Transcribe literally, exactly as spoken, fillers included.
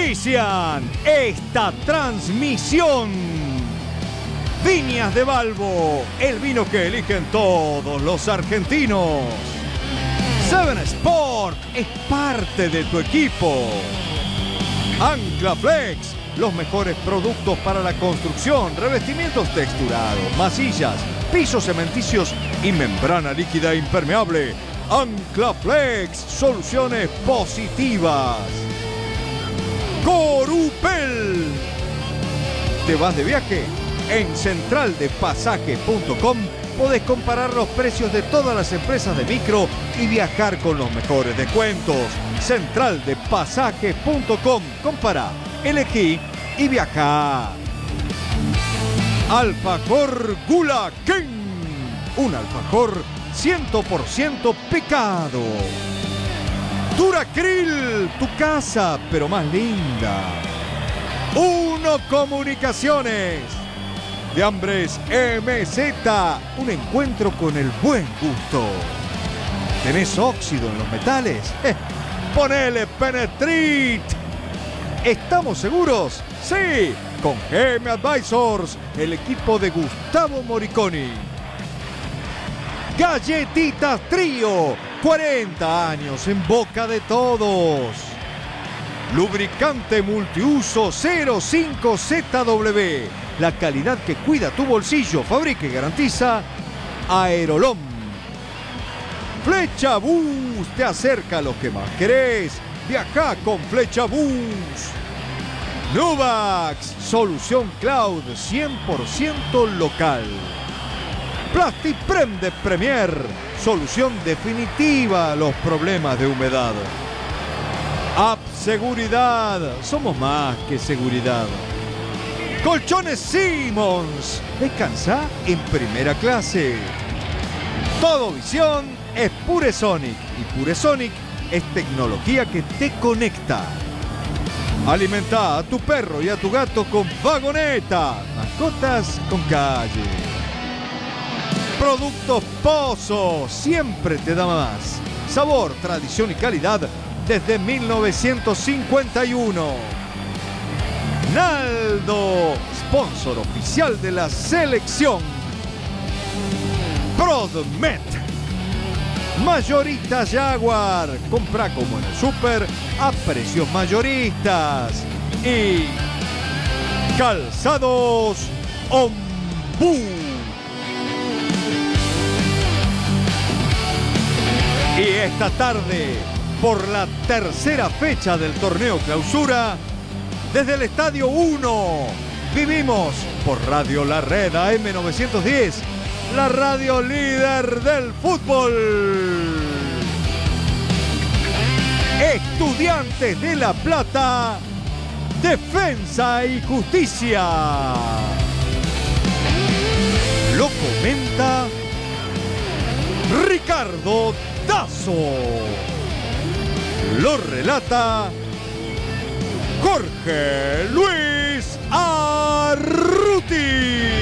auspician esta transmisión. Viñas de Balbo, el vino que eligen todos los argentinos. Seven Sport es parte de tu equipo. Ancla Flex, los mejores productos para la construcción, revestimientos texturados, masillas, pisos cementicios y membrana líquida impermeable. Ancla Flex, soluciones positivas. Corupel. ¿Te vas de viaje? En central de pasajes punto com podés comparar los precios de todas las empresas de micro y viajar con los mejores descuentos. central de pasajes punto com. Compara, elegí y viajá. Alfajor Gula King. Un alfajor cien por ciento picado. Duracril, tu casa, pero más linda. Uno Comunicaciones. De Hambres M Z, un encuentro con el buen gusto. ¿Tenés óxido en los metales? Eh, ¡Ponele Penetrit! ¿Estamos seguros? ¡Sí! Con G M Advisors, el equipo de Gustavo Moriconi. Galletitas Trío, cuarenta años en boca de todos. Lubricante multiuso cero cinco Z W, la calidad que cuida tu bolsillo, fabrica y garantiza Aerolom. Flecha Bus, te acerca a lo que más querés. Viajá con Flecha Bus. Nuvax, solución cloud cien por ciento local. Plastiprem de Premier, solución definitiva a los problemas de humedad. App Seguridad, somos más que seguridad. Colchones Simmons, descansa en primera clase. Todo visión es Puresonic y Puresonic es tecnología que te conecta. Alimenta a tu perro y a tu gato con Vagoneta, mascotas con calle. Productos Pozo, siempre te da más. Sabor, tradición y calidad desde mil novecientos cincuenta y uno. Naldo, sponsor oficial de la selección. Prodmet. Mayorista Jaguar, compra como en el súper a precios mayoristas. Y Calzados Ombú. Y esta tarde, por la tercera fecha del torneo Clausura, desde el Estadio uno, vivimos por Radio La Red A M novecientos diez, la radio líder del fútbol. Estudiantes de La Plata, Defensa y Justicia. Lo comenta Ricardo Dazo. Lo relata Jorge Luis Arruti.